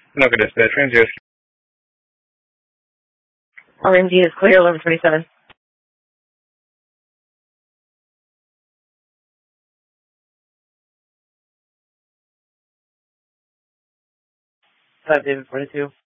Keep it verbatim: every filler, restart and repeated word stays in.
No, good dispatch. Ramsey is R M G is clear, eleven twenty-seven. five David forty-two.